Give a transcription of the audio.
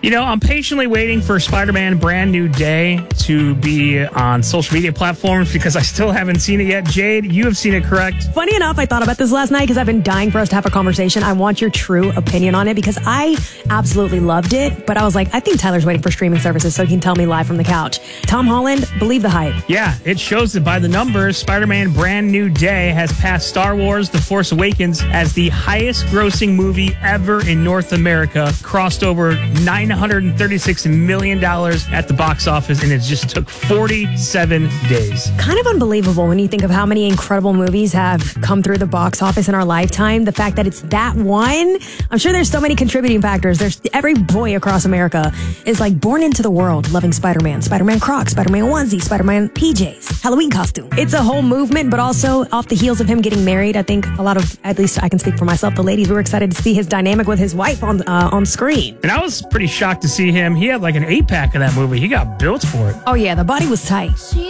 I'm patiently waiting for Spider-Man Brand New Day to be on social media platforms because I still haven't seen it yet. Jade, you have seen it, correct? Funny enough, I thought about this last night because I've been dying for us to have a conversation. I want your true opinion on it because I absolutely loved it, but I was like, I think Tyler's waiting for streaming services so he can tell me live from the couch. Tom Holland, believe the hype. Yeah, it shows that by the numbers, Spider-Man Brand New Day has passed Star Wars The Force Awakens as the highest grossing movie ever in North America, crossed over $936 million at the box office, and it just took 47 days. Kind of unbelievable when you think of how many incredible movies have come through the box office in our lifetime. The fact that it's that one, I'm sure there's so many contributing factors. There's every boy across America is like born into the world loving Spider-Man, Spider-Man Crocs, Spider-Man onesie, Spider-Man PJs, Halloween costume. It's a whole movement, but also off the heels of him getting married, I think a lot of, at least I can speak for myself, the ladies were excited to see his dynamic with his wife on screen. And I was pretty shocked to see him. He had like an 8-pack of that movie. He got built for it. Oh yeah, the body was tight.